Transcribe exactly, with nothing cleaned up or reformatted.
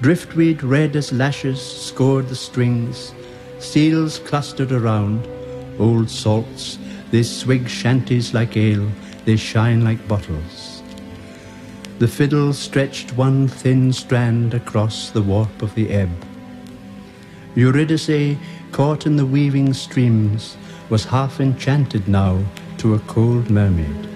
Driftweed red as lashes scored the strings, seals clustered around, old salts, they swig shanties like ale, they shine like bottles. The fiddle stretched one thin strand across the warp of the ebb. Eurydice, caught in the weaving streams, was half enchanted now to a cold mermaid.